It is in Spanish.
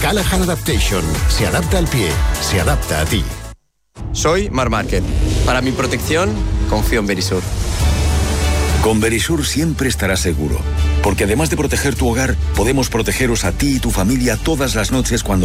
Callahan Adaptation. Se adapta al pie, se adapta a ti. Soy Marc Márquez. Para mi protección, confío en Verisur. Con Verisur siempre estarás seguro, porque además de proteger tu hogar, podemos protegeros a ti y tu familia todas las noches cuando